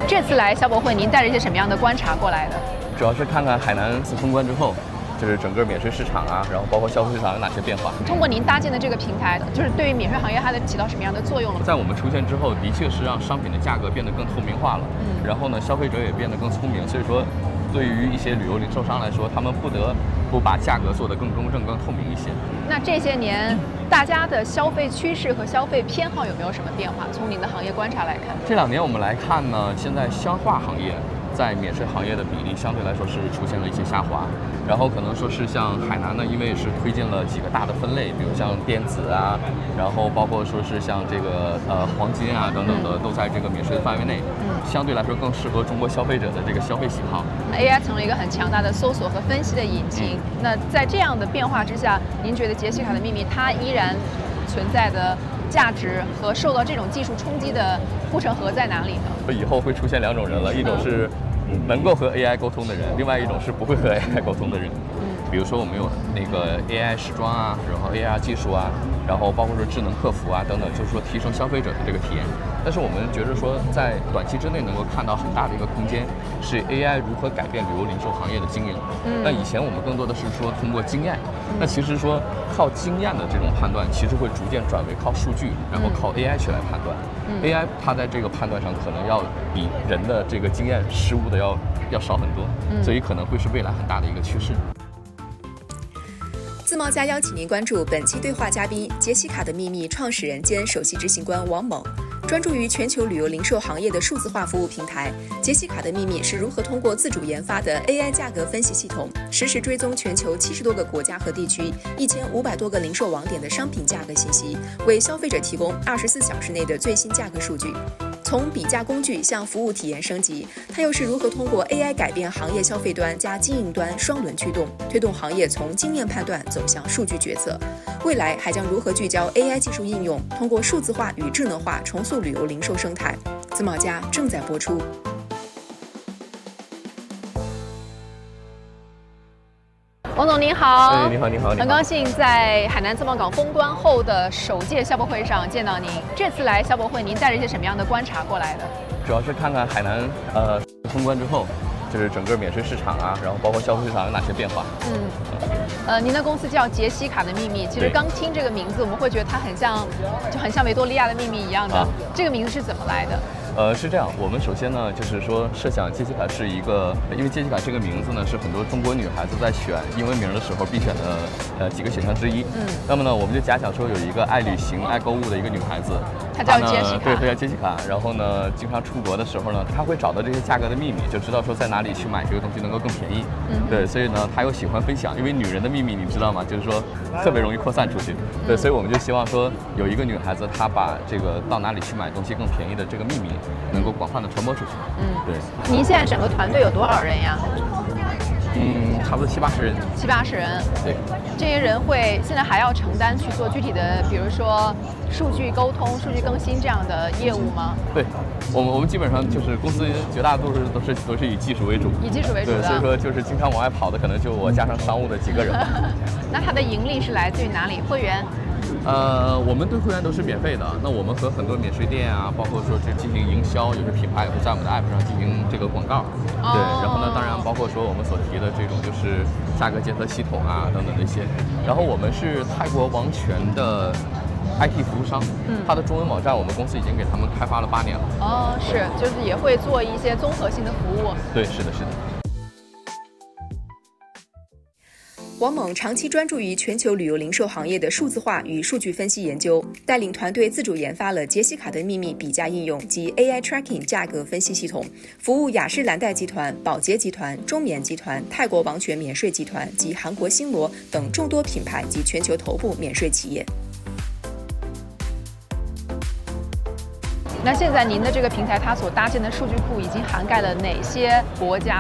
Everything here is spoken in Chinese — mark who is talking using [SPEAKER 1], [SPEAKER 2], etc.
[SPEAKER 1] 这次来消博会，您带着一些什么样的观察过来的？
[SPEAKER 2] 主要是看看海南自封关之后，就是整个免税市场啊，然后包括消费市场有哪些变化。
[SPEAKER 1] 通过您搭建的这个平台，就是对于免税行业它的起到什么样的作用了？
[SPEAKER 2] 在我们出现之后，的确是让商品的价格变得更透明化了，然后呢，消费者也变得更聪明。所以说，对于一些旅游零售商来说，他们不得不把价格做得更公正、更透明一些。
[SPEAKER 1] 那这些年，大家的消费趋势和消费偏好有没有什么变化？从您的行业观察来看，
[SPEAKER 2] 这2年我们来看呢，现在消化行业在免税行业的比例相对来说是出现了一些下滑，然后可能说是像海南呢，因为是推进了几个大的分类，比如像电子啊，然后包括说是像这个黄金啊等等的，都在这个免税的范围内，相对来说更适合中国消费者的这个消费喜好。
[SPEAKER 1] AI 成了一个很强大的搜索和分析的引擎。那在这样的变化之下，您觉得杰西卡的秘密它依然存在的价值和受到这种技术冲击的护城河在哪里呢？
[SPEAKER 2] 以后会出现2种人了，一种是能够和 AI 沟通的人，另外一种是不会和 AI 沟通的人。比如说我们有那个 AI 时装啊，然后 AR 技术啊，然后包括说智能客服啊等等，就是说提升消费者的这个体验。但是我们觉得说，在短期之内能够看到很大的一个空间，是 AI 如何改变旅游零售行业的经营。那以前我们更多的是说通过经验，那其实说靠经验的这种判断，其实会逐渐转为靠数据，然后靠 AI 去来判断。AI 它在这个判断上可能要比人的这个经验失误的要少很多，所以可能会是未来很大的一个趋势。
[SPEAKER 3] 自贸家邀请您关注本期对话嘉宾杰西卡的秘密创始人兼首席执行官王猛。专注于全球旅游零售行业的数字化服务平台杰西卡的秘密是如何通过自主研发的 AI 价格分析系统，实时追踪全球70多个国家和地区1500多个零售网点的商品价格信息，为消费者提供24小时内的最新价格数据。从比价工具向服务体验升级，它又是如何通过 AI 改变行业消费端加经营端双轮驱动，推动行业从经验判断走向数据决策？未来还将如何聚焦 AI 技术应用，通过数字化与智能化重塑旅游零售生态？自贸家正在播出。
[SPEAKER 1] 王总您好，
[SPEAKER 2] 你好，
[SPEAKER 1] 很高兴在海南自贸港封关后的首届消博会上见到您。这次来消博会，您带着一些什么样的观察过来的？
[SPEAKER 2] 主要是看看海南封关之后，就是整个免税市场啊，然后包括消费市场有哪些变化。
[SPEAKER 1] 您的公司叫杰西卡的秘密，其实刚听这个名字，我们会觉得它很像维多利亚的秘密一样的。这个名字是怎么来的？
[SPEAKER 2] 是这样，我们首先呢，就是说设想杰西卡是一个，因为杰西卡这个名字呢是很多中国女孩子在选英文名的时候必选的几个选项之一。那么呢，我们就假想说有一个爱旅行、爱购物的一个女孩子，
[SPEAKER 1] 她叫杰西卡，
[SPEAKER 2] 对，她叫杰西卡。然后呢，经常出国的时候呢，她会找到这些价格的秘密，就知道说在哪里去买这个东西能够更便宜。对，所以呢，她又喜欢分享，因为女人的秘密你知道吗？就是说特别容易扩散出去。对，所以我们就希望说有一个女孩子，她把这个到哪里去买东西更便宜的这个秘密能够广泛的传播出去。对。
[SPEAKER 1] 您现在整个团队有多少人呀？
[SPEAKER 2] 差不多70-80人。
[SPEAKER 1] 70-80人。
[SPEAKER 2] 对。
[SPEAKER 1] 这些人会现在还要承担去做具体的，比如说数据沟通、数据更新这样的业务吗？
[SPEAKER 2] 对，我们基本上就是公司绝大多数都是以技术为主。
[SPEAKER 1] 以技术为主的。
[SPEAKER 2] 对，所以说就是经常往外跑的可能就我加上商务的几个人。
[SPEAKER 1] 那它的盈利是来自于哪里？会员？
[SPEAKER 2] 我们对会员都是免费的。那我们和很多免税店啊，包括说是进行营销，有些品牌也会在我们的 app 上进行这个广告。对，然后呢，当然包括说我们所提的这种就是价格监测系统啊等等这些。然后我们是泰国王权的 IT 服务商，它的中文网站我们公司已经给他们开发了8年了。
[SPEAKER 1] 是，就是也会做一些综合性的服务。
[SPEAKER 2] 对，是的。
[SPEAKER 3] 王猛长期专注于全球旅游零售行业的数字化与数据分析研究，带领团队自主研发了杰西卡的秘密比价应用及 AI Tracking 价格分析系统，服务雅诗兰黛集团、宝洁集团、中免集团、泰国王权免税集团及韩国星罗等众多品牌及全球头部免税企业。
[SPEAKER 1] 那现在您的这个平台，它所搭建的数据库已经涵盖了哪些国家